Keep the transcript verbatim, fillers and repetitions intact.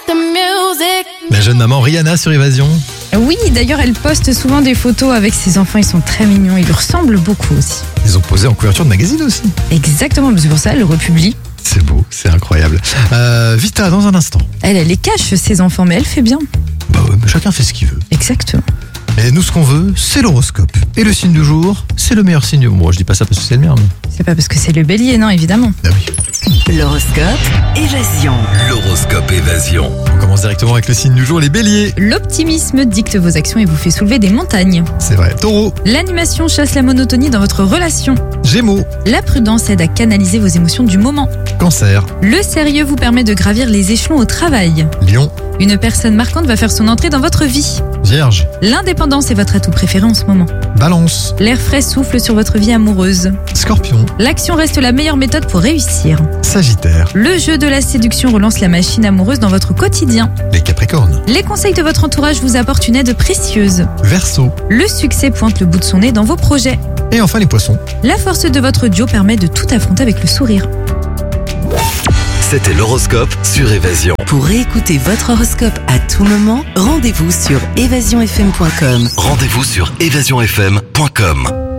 La jeune maman Rihanna sur Évasion. Oui, d'ailleurs, elle poste souvent des photos avec ses enfants. Ils sont très mignons. Ils lui ressemblent beaucoup aussi. Ils ont posé en couverture de magazine aussi. Exactement, c'est pour ça, elle le republie. C'est beau, c'est incroyable. Euh, Vita, dans un instant. Elle, elle les cache, ses enfants, mais elle fait bien. Bah ouais, mais chacun fait ce qu'il veut. Exactement. Et nous, ce qu'on veut, c'est l'horoscope. Et le signe du jour, c'est le meilleur signe. Moi, je dis pas ça parce que c'est le mien. Mais... C'est pas parce que c'est le bélier, non, évidemment. Ah oui. L'horoscope Évasion. L'horoscope Évasion. On commence directement avec le signe du jour, les béliers. L'optimisme dicte vos actions et vous fait soulever des montagnes. C'est vrai. Taureau. L'animation chasse la monotonie dans votre relation. Gémeaux. La prudence aide à canaliser vos émotions du moment. Cancer. Le sérieux vous permet de gravir les échelons au travail. Lion. Une personne marquante va faire son entrée dans votre vie. Vierge. L'indépendance est votre atout préféré en ce moment. Balance. L'air frais souffle sur votre vie amoureuse. Scorpion. L'action reste la meilleure méthode pour réussir. Sagittaire. Le jeu de la séduction relance la machine amoureuse dans votre quotidien. Les Capricornes. Les conseils de votre entourage vous apportent une aide précieuse. Verseau. Le succès pointe le bout de son nez dans vos projets. Et enfin les poissons. La force de votre duo permet de tout affronter avec le sourire. C'était l'horoscope sur Évasion. Pour réécouter votre horoscope à tout moment, rendez-vous sur évasion f m point com. Rendez-vous sur évasion f m point com.